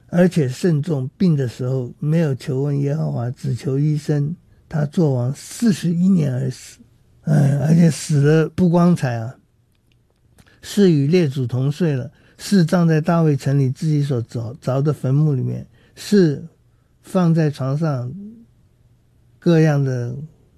而且慎重，病的时候没有求问耶和华，只求医生。他作王41年而死，而且死的不光彩啊，是与列祖同睡了，是葬在大卫城里自己所凿的坟墓里面，是放在床上各样的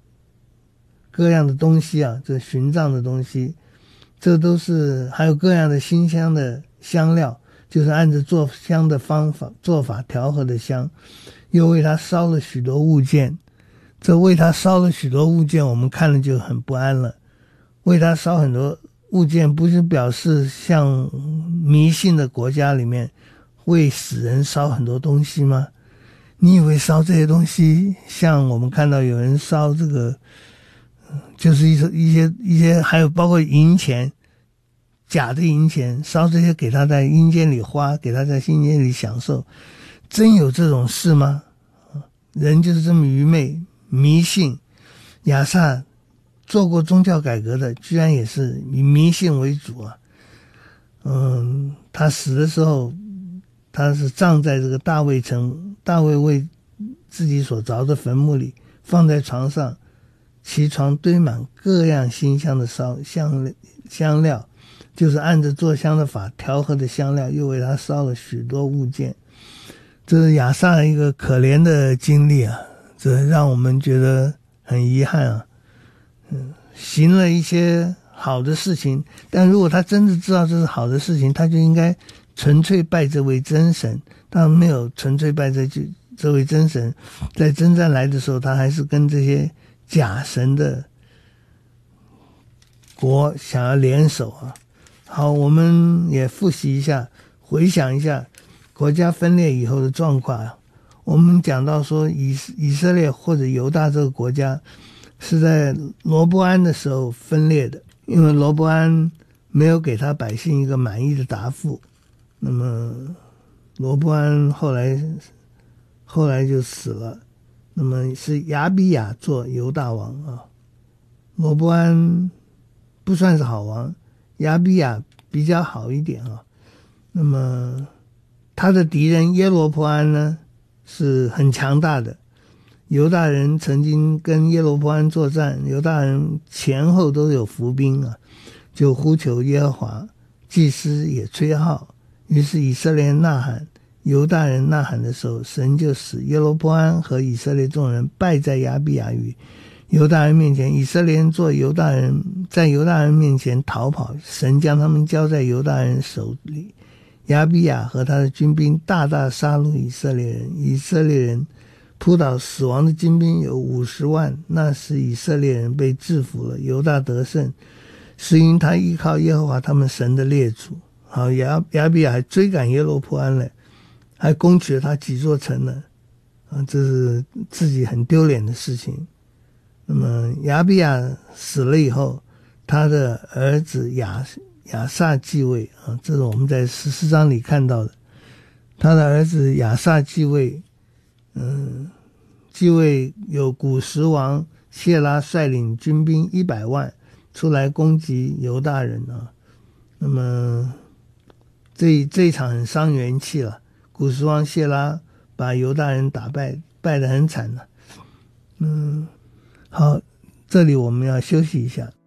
东西啊，这殉葬的东西，这都是还有各样的馨香的香料，就是按着做香的做法调和的香，又为他烧了许多物件。这为他烧了许多物件，我们看了就很不安了。为他烧很多物件，不是表示像迷信的国家里面为死人烧很多东西吗？你以为烧这些东西，像我们看到有人烧这个，就是一些，还有包括银钱，假的银钱，烧这些给他在阴间里花，给他在阴间里享受，真有这种事吗？人就是这么愚昧迷信。亚萨做过宗教改革的，居然也是以迷信为主啊。他死的时候，他是葬在这个大卫城，大卫为自己所凿的坟墓里，放在床上，其床堆满各样馨香的香料，就是按着做香的法调和的香料，又为他烧了许多物件。这是亚萨一个可怜的经历啊，这让我们觉得很遗憾啊。行了一些好的事情，但如果他真的知道这是好的事情，他就应该纯粹拜这位真神。他没有纯粹拜这位真神，在征战来的时候，他还是跟这些假神的国想要联手啊。好，我们也复习一下，回想一下国家分裂以后的状况。我们讲到说以色列或者犹大这个国家是在罗波安的时候分裂的，因为罗波安没有给他百姓一个满意的答复。那么罗波安后来就死了，那么是亚比亚做犹大王啊。罗波安不算是好王，亚比亚比较好一点啊。那么他的敌人耶罗波安呢是很强大的，犹大人曾经跟耶罗波安作战，犹大人前后都有伏兵啊，就呼求耶和华，祭司也吹号，于是以色列人呐喊，犹大人呐喊的时候，神就使耶罗波安和以色列众人败在亚比亚与犹大人面前，以色列人在犹大人面前逃跑，神将他们交在犹大人手里，亚比亚和他的军兵大大杀戮以色列人，以色列人扑倒死亡的精兵有50万。那时以色列人被制服了，犹大得胜，是因他依靠耶和华他们神的列祖。好，亚比亚还追赶耶罗波安了，还攻取了他几座城呢，这是自己很丢脸的事情。那么亚比亚死了以后，他的儿子亚萨继位啊，这是我们在14章里看到的。他的儿子亚萨继位，继位有古时王谢拉率领军兵100万出来攻击犹大人啊。那么这一场很伤元气了，古时王谢拉把犹大人打败得很惨了。好，这里我们要休息一下。